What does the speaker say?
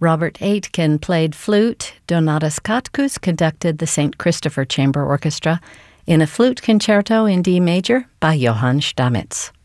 Robert Aitken played flute. Donatas Katkus conducted the St. Christopher Chamber Orchestra in a flute concerto in D major by Johann Stamitz.